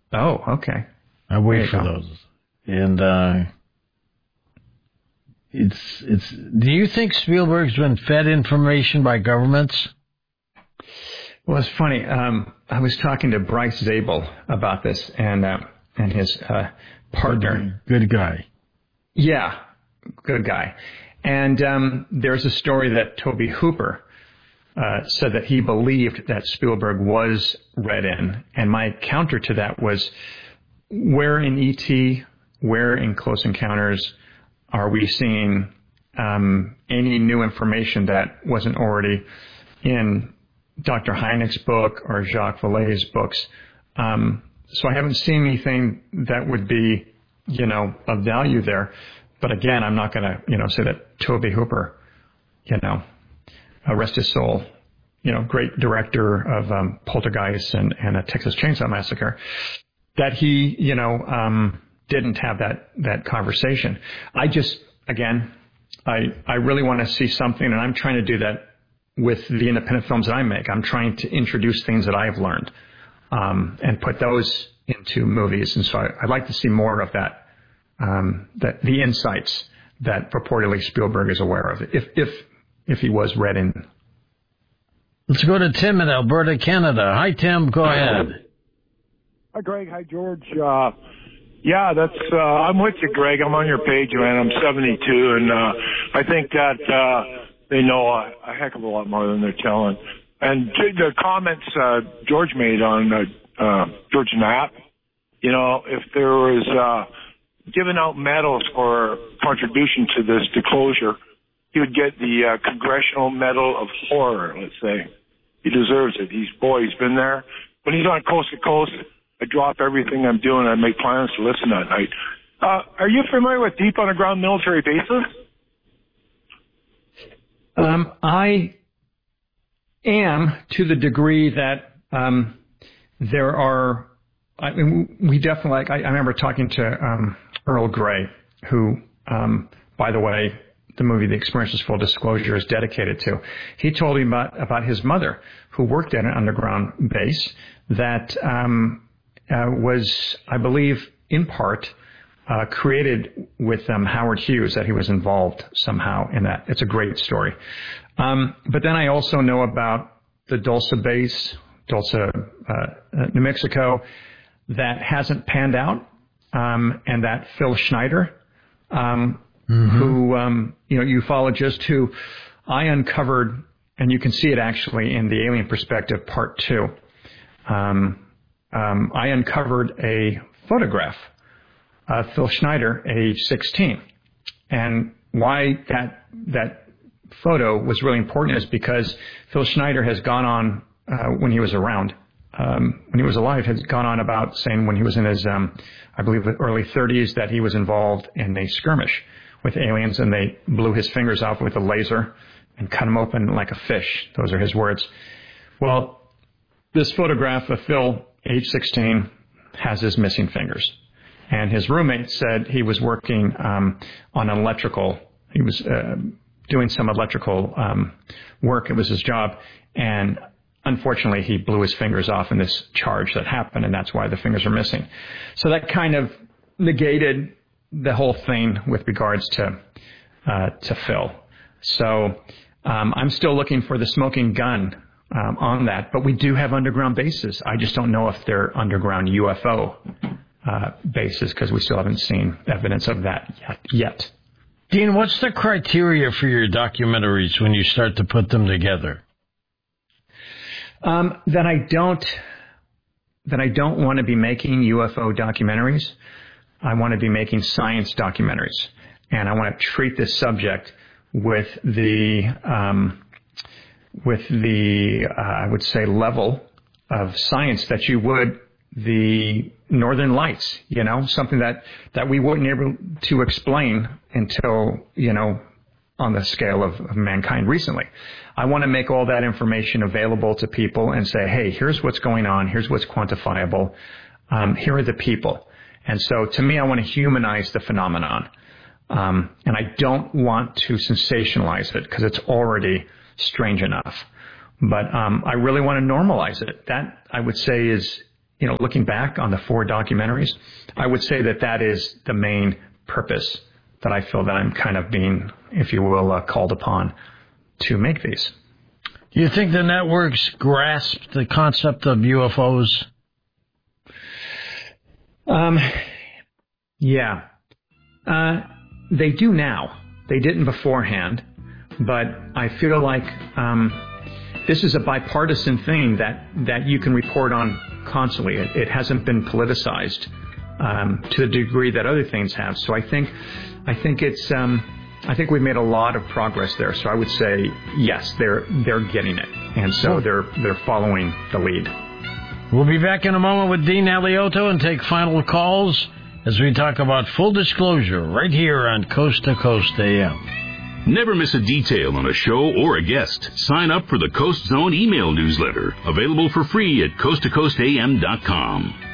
Oh, okay. I wait for those. And it's. Do you think Spielberg's been fed information by governments? Well, it's funny. I was talking to Bryce Zabel about this, and his partner. Good guy. Yeah, good guy. And there's a story that Toby Hooper said that he believed that Spielberg was read in. And my counter to that was, where in E.T., where in Close Encounters are we seeing any new information that wasn't already in Dr. Hynek's book or Jacques Vallée's books? So I haven't seen anything that would be, of value there. But again, I'm not going to, say that Toby Hooper, rest his soul, great director of Poltergeist and a Texas Chainsaw Massacre, that he, didn't have that conversation. I just, again, I really want to see something, and I'm trying to do that with the independent films that I make. I'm trying to introduce things that I've learned and put those into movies. And so I'd like to see more of that, the insights that purportedly Spielberg is aware of, if he was read in. Let's go to Tim in Alberta, Canada. Hi, Tim. Go ahead. Hi, Greg. Hi, George. Yeah, I'm with you, Greg. I'm on your page, man. I'm 72, and I think that they know a heck of a lot more than they're telling. And the comments George made on George Knapp, if there was giving out medals for contribution to this disclosure, he would get the Congressional Medal of Horror, let's say. He deserves it. He's been there. When he's on Coast to Coast, I drop everything I'm doing. I make plans to listen that night. Are you familiar with deep underground military bases? I am, to the degree that there are. I mean, we definitely. I remember talking to Earl Grey, who, by the way, the movie The Experience is Full Disclosure is dedicated to. He told me about his mother, who worked at an underground base that was, I believe, in part created with Howard Hughes, that he was involved somehow in that. It's a great story. But then I also know about the Dulce base, New Mexico, that hasn't panned out, and that Phil Schneider, who, ufologist, who I uncovered, and you can see it actually in the Alien Perspective Part 2. I uncovered a photograph of Phil Schneider, age 16. And why that photo was really important is because Phil Schneider has gone on, when he was around, when he was alive, has gone on about saying when he was in his, I believe, early 30s, that he was involved in a skirmish with aliens, and they blew his fingers off with a laser and cut him open like a fish. Those are his words. Well, this photograph of Phil, age 16, has his missing fingers. And his roommate said he was working on an electrical, he was doing some electrical work. It was his job. And unfortunately, he blew his fingers off in this charge that happened, and that's why the fingers are missing. So that kind of negated the whole thing with regards to Phil. So I'm still looking for the smoking gun on that, but we do have underground bases. I just don't know if they're underground UFO bases, because we still haven't seen evidence of that yet. Dean, what's the criteria for your documentaries when you start to put them together? That I don't want to be making UFO documentaries. I want to be making science documentaries, and I want to treat this subject with the I would say level of science that you would the Northern Lights, something that we wouldn't be able to explain until, on the scale of mankind recently. I want to make all that information available to people and say, hey, here's what's going on. Here's what's quantifiable. Here are the people. And so to me, I want to humanize the phenomenon. And I don't want to sensationalize it, because it's already strange enough. But I really want to normalize it. That, I would say, is looking back on the 4 documentaries, I would say that is the main purpose that I feel that I'm kind of being, if you will, called upon to make these. Do you think the networks grasp the concept of UFOs? Yeah. They do now. They didn't beforehand. But I feel like this is a bipartisan thing that you can report on constantly. It hasn't been politicized to the degree that other things have. So I think we've made a lot of progress there. So I would say yes, they're getting it, and so they're following the lead. We'll be back in a moment with Dean Alioto and take final calls as we talk about full disclosure right here on Coast to Coast AM. Never miss a detail on a show or a guest. Sign up for the Coast Zone email newsletter, available for free at coasttocoastam.com.